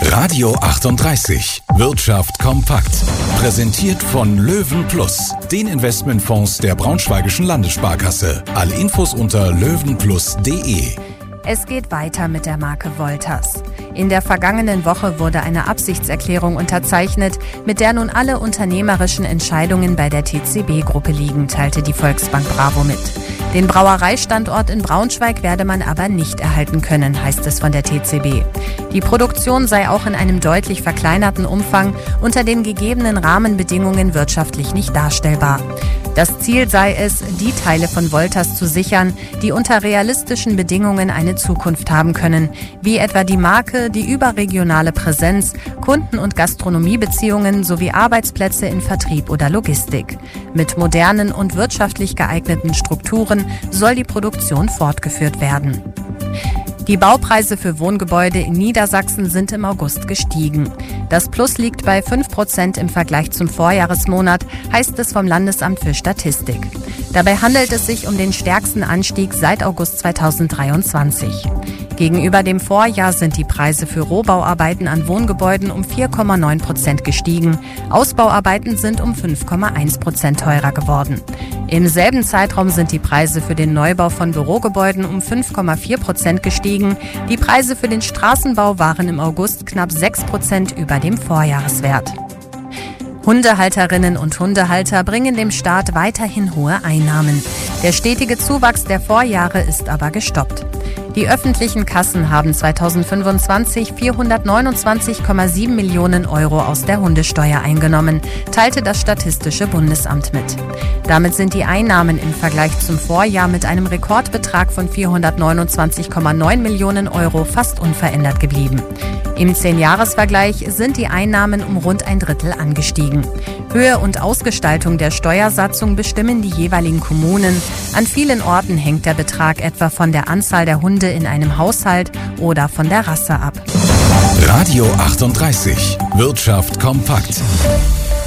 Radio 38. Wirtschaft kompakt. Präsentiert von Löwen Plus, den Investmentfonds der Braunschweigischen Landessparkasse. Alle Infos unter löwenplus.de. Es geht weiter mit der Marke Wolters. In der vergangenen Woche wurde eine Absichtserklärung unterzeichnet, mit der nun alle unternehmerischen Entscheidungen bei der TCB-Gruppe liegen, teilte die Volksbank Bravo mit. Den Brauereistandort in Braunschweig werde man aber nicht erhalten können, heißt es von der TCB. Die Produktion sei auch in einem deutlich verkleinerten Umfang unter den gegebenen Rahmenbedingungen wirtschaftlich nicht darstellbar. Das Ziel sei es, die Teile von Wolters zu sichern, die unter realistischen Bedingungen eine Zukunft haben können, wie etwa die Marke, die überregionale Präsenz, Kunden- und Gastronomiebeziehungen sowie Arbeitsplätze in Vertrieb oder Logistik. Mit modernen und wirtschaftlich geeigneten Strukturen soll die Produktion fortgeführt werden. Die Baupreise für Wohngebäude in Niedersachsen sind im August gestiegen. Das Plus liegt bei 5% im Vergleich zum Vorjahresmonat, heißt es vom Landesamt für Statistik. Dabei handelt es sich um den stärksten Anstieg seit August 2023. Gegenüber dem Vorjahr sind die Preise für Rohbauarbeiten an Wohngebäuden um 4,9% gestiegen. Ausbauarbeiten sind um 5,1% teurer geworden. Im selben Zeitraum sind die Preise für den Neubau von Bürogebäuden um 5,4% gestiegen. Die Preise für den Straßenbau waren im August knapp 6% über dem Vorjahreswert. Hundehalterinnen und Hundehalter bringen dem Staat weiterhin hohe Einnahmen. Der stetige Zuwachs der Vorjahre ist aber gestoppt. Die öffentlichen Kassen haben 2025 429,7 Millionen Euro aus der Hundesteuer eingenommen, teilte das Statistische Bundesamt mit. Damit sind die Einnahmen im Vergleich zum Vorjahr mit einem Rekordbetrag von 429,9 Millionen Euro fast unverändert geblieben. Im 10-Jahres-Vergleich sind die Einnahmen um rund ein Drittel angestiegen. Höhe und Ausgestaltung der Steuersatzung bestimmen die jeweiligen Kommunen. An vielen Orten hängt der Betrag etwa von der Anzahl der Hunde in einem Haushalt oder von der Rasse ab. Radio 38. Wirtschaft kompakt.